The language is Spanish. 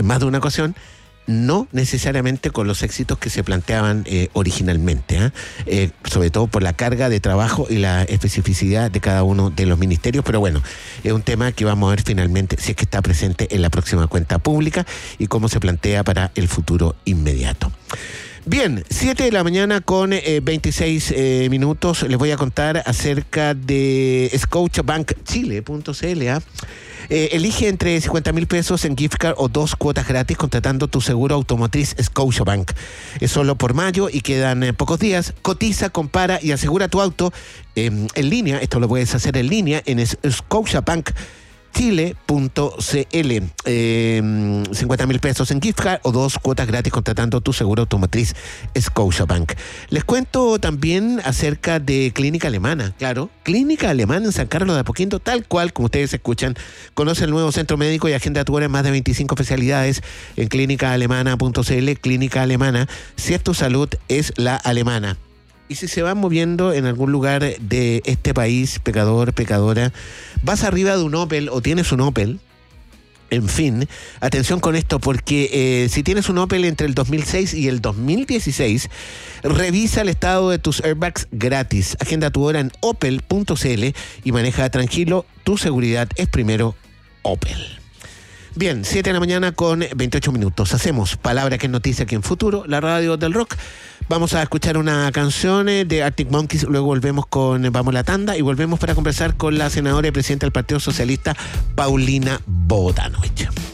en más de una ocasión, no necesariamente con los éxitos que se planteaban originalmente, sobre todo por la carga de trabajo y la especificidad de cada uno de los ministerios, pero bueno, es un tema que vamos a ver finalmente si es que está presente en la próxima cuenta pública y cómo se plantea para el futuro inmediato. Bien, 7 de la mañana con 26 minutos. Les voy a contar acerca de Scotiabankchile.cl. Elige entre 50,000 pesos en gift card o 2 cuotas gratis contratando tu seguro automotriz Scotiabank. Es solo por mayo y quedan pocos días. Cotiza, compara y asegura tu auto en línea. Esto lo puedes hacer en línea en Scotiabankchile.cl. 50,000 pesos en gift card o 2 cuotas gratis contratando tu seguro automotriz Scotiabank. Les cuento también acerca de Clínica Alemana. Claro, Clínica Alemana en San Carlos de Apoquindo, tal cual como ustedes escuchan. Conoce el nuevo centro médico y agenda tu hora en más de 25 especialidades en clínicaalemana.cl. Clínica Alemana, si es tu salud, es la alemana. Y si se va moviendo en algún lugar de este país, pecador, pecadora, vas arriba de un Opel o tienes un Opel, en fin, atención con esto, porque si tienes un Opel entre el 2006 y el 2016, revisa el estado de tus airbags gratis. Agenda tu hora en opel.cl y maneja tranquilo, tu seguridad es primero, Opel. Bien, 7 de la mañana con 28 minutos. Hacemos Palabra que es noticia aquí en Futuro, la radio del rock. Vamos a escuchar una canción de Arctic Monkeys, luego volvemos con Vamos a la Tanda y volvemos para conversar con la senadora y presidenta del Partido Socialista, Paulina Bodanovich.